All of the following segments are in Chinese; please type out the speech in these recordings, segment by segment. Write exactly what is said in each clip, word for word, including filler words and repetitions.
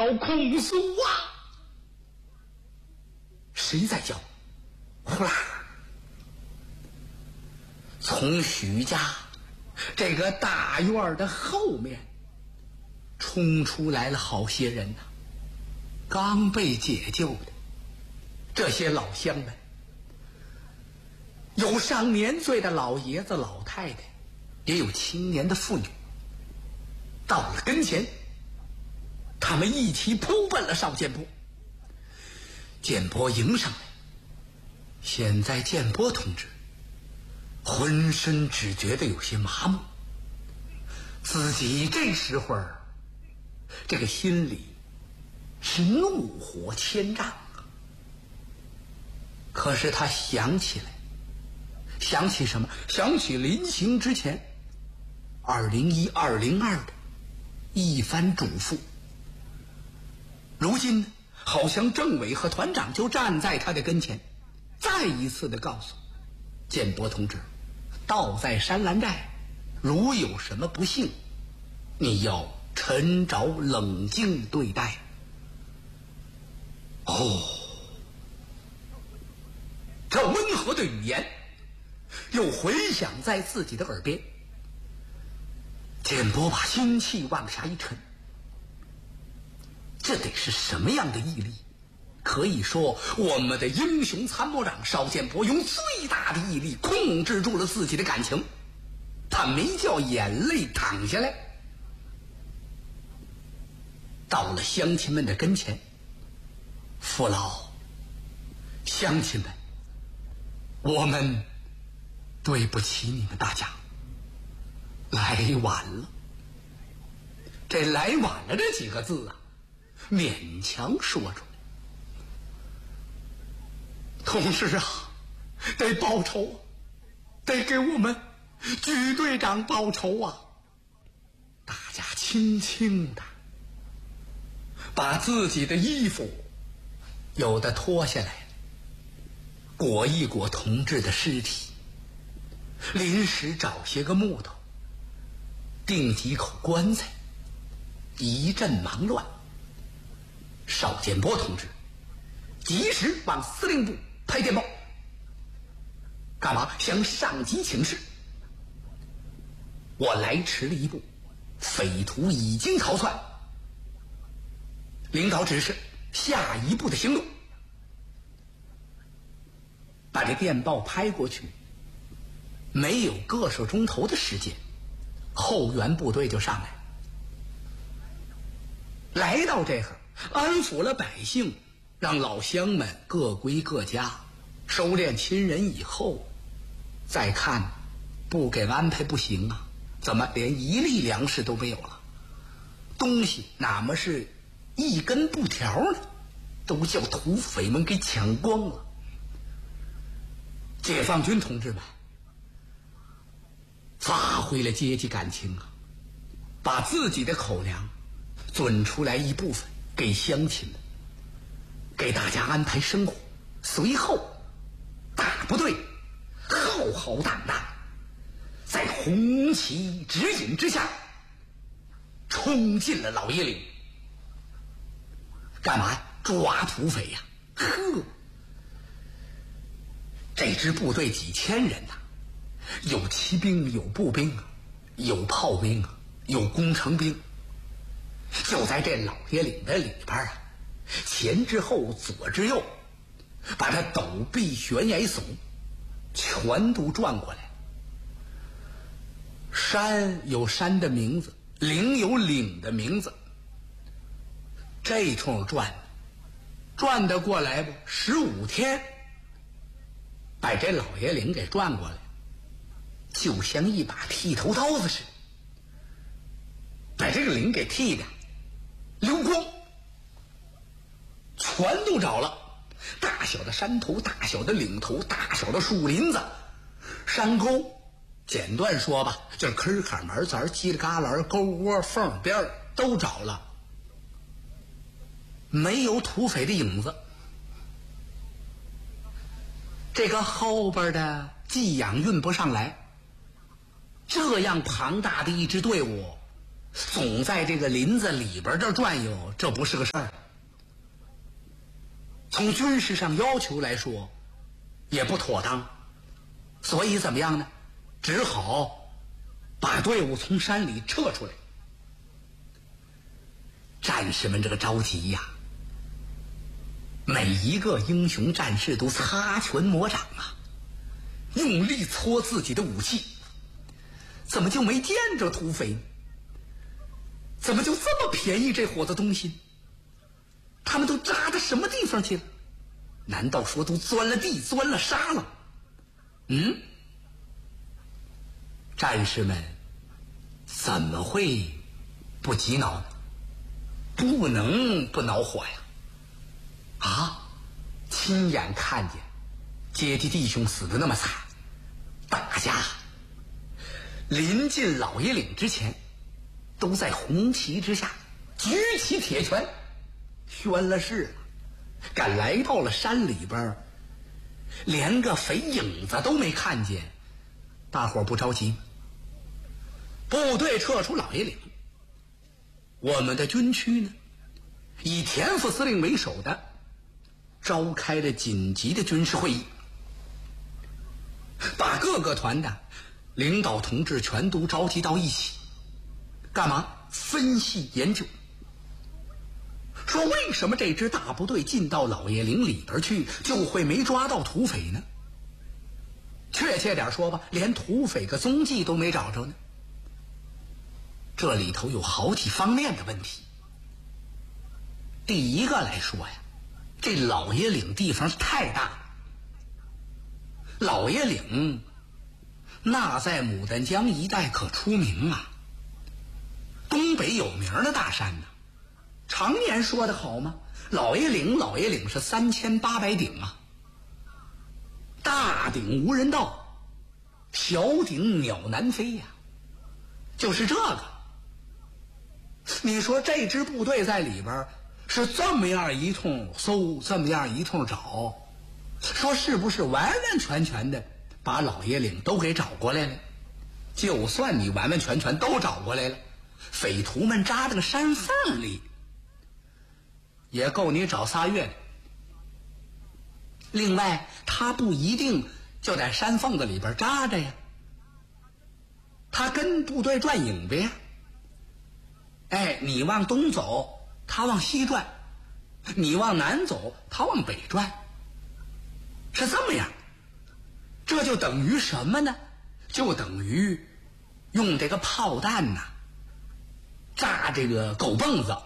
要控诉啊！谁在叫？呼啦！从许家这个大院的后面冲出来了好些人呐、啊，刚被解救的这些老乡们，有上年岁的老爷子老太太，也有青年的妇女。到了跟前，他们一起扑奔了邵建波。建波迎上来，现在建波同志浑身只觉得有些麻木，自己这时候这个心里是怒火千丈啊。可是他想起来，想起什么？想起临行之前二零一二零二的一番嘱咐。如今呢，好像政委和团长就站在他的跟前，再一次的告诉建波同志，道在山兰寨，如有什么不幸，你要沉着冷静对待。哦，这温和的语言又回响在自己的耳边，建波把心气往下一沉，这得是什么样的毅力？可以说我们的英雄参谋长邵建波用最大的毅力控制住了自己的感情，他没叫眼泪淌下来。到了乡亲们的跟前，父老乡亲们，我们对不起你们大家，来晚了。这来晚了这几个字啊，勉强说出。同志啊，得报仇，得给我们举队长报仇啊！大家轻轻的把自己的衣服有的脱下来，裹一裹同志的尸体，临时找些个木头，钉几口棺材，一阵忙乱。邵建波同志及时往司令部拍电报，干嘛？向上级请示，我来迟了一步，匪徒已经逃窜，领导指示下一步的行动。把这电报拍过去，没有个手钟头的时间，后援部队就上来了。来到这儿，安抚了百姓，让老乡们各归各家，收敛亲人以后，再看不给安排不行啊！怎么连一粒粮食都没有了？东西哪么是一根布条呢？都叫土匪们给抢光了。解放军同志们发挥了阶级感情啊，把自己的口粮准出来一部分给乡亲们，给大家安排生活。随后大部队浩浩荡荡在红旗指引之下冲进了老爷岭。干嘛呀？抓土匪呀！呵，这支部队几千人呐、啊，有骑兵，有步兵啊，有炮兵啊，有工程兵。就在这老爷岭的里边啊，前之后左之右，把这陡壁悬崖耸全都转过来。山有山的名字，岭有岭的名字，这通转转得过来不？十五天把这老爷岭给转过来，就像一把剃头刀子似的，把这个岭给剃的溜光，全都找了。大小的山头，大小的岭头，大小的树林子，山沟，简短说吧，就是坑坎门子、犄里旮旯、沟窝、缝边都找了，没有土匪的影子。这个后边的寄养运不上来，这样庞大的一支队伍总在这个林子里边这转悠，这不是个事儿。从军事上要求来说，也不妥当，所以怎么样呢？只好把队伍从山里撤出来。战士们这个着急呀，每一个英雄战士都擦拳磨掌啊，用力搓自己的武器。怎么就没见着土匪呢？怎么就这么便宜这伙子东西？他们都扎到什么地方去了？难道说都钻了地、钻了沙了？嗯？战士们怎么会不急恼呢？不能不恼火呀！啊，亲眼看见阶级弟兄死得那么惨，大家临近老爷岭之前，都在红旗之下举起铁拳，宣了誓了，赶来到了山里边，连个匪影子都没看见。大伙儿不着急吗？部队撤出老爷岭，我们的军区呢，以田副司令为首的召开了紧急的军事会议，把各个团的领导同志全都召集到一起，干嘛？分析研究，说为什么这支大部队进到老爷岭里边去，就会没抓到土匪呢？确切点说吧，连土匪个踪迹都没找着呢。这里头有好几方面的问题。第一个来说呀，这老爷岭地方太大了。老爷岭那在牡丹江一带可出名啊，东北有名的大山呢。常言说得好嘛，老爷岭老爷岭是三千八百顶啊，大顶无人到，小顶鸟难飞呀、啊，就是这个。你说这支部队在里边是这么样一通搜，这么样一通找，说是不是完完全全的把老爷岭都给找过来了？就算你完完全全都找过来了，匪徒们扎这个山缝里也够你找仨月的。另外他不一定就在山缝子里边扎着呀，他跟部队转影子呀。哎，你往东走他往西转，你往南走他往北转，是这么样。这就等于什么呢？就等于用这个炮弹呐、啊、炸这个狗蹦子，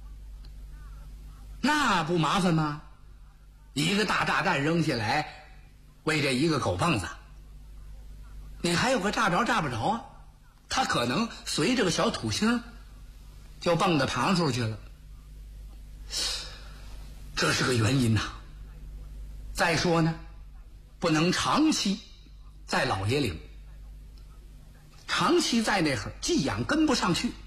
那不麻烦吗？一个大炸弹扔下来，为这一个狗蹦子，你还有个炸着炸不着啊，它可能随着个小土星就蹦到旁处去了，这是个原因呐、啊。再说呢，不能长期在老爷岭，长期在那会儿寄养跟不上去，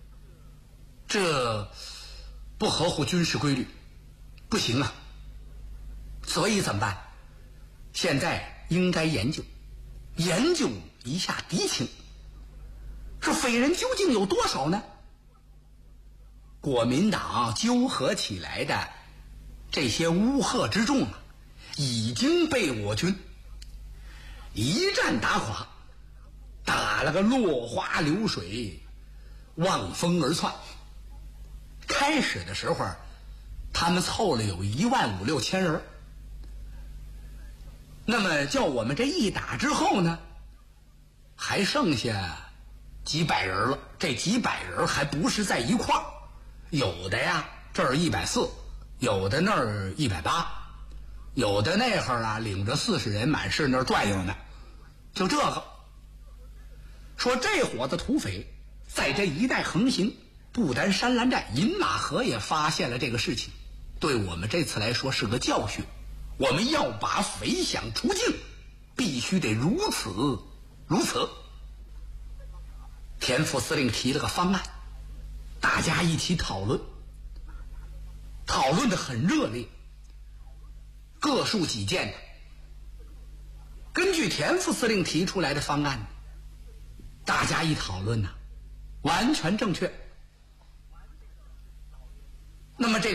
这不合乎军事规律，不行啊。所以怎么办？现在应该研究研究一下敌情，这匪人究竟有多少呢？国民党纠合起来的这些乌合之众啊，已经被我军一战打垮，打了个落花流水，望风而窜。开始的时候他们凑了有一万五六千人，那么叫我们这一打之后呢，还剩下几百人了。这几百人还不是在一块儿，有的呀这儿一百四，有的那儿一百八，有的那会儿啊领着四十人满市那儿转悠呢。就这个说，这伙子土匪在这一带横行，不单山兰寨、饮马河也发现了这个事情，对我们这次来说是个教训。我们要把匪饷除尽，必须得如此如此。田副司令提了个方案，大家一起讨论，讨论得很热烈，各抒己见的。根据田副司令提出来的方案，大家一讨论呢、啊， 完全正确。那么这